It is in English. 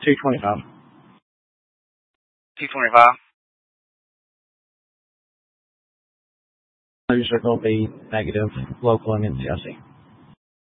225. 225. User will be negative. Local and NCIC.